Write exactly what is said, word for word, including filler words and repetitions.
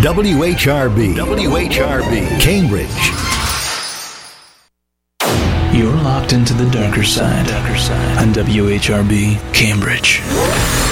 W H R B. W H R B. Cambridge. You're locked into the darker side. Darker side. On W H R B Cambridge.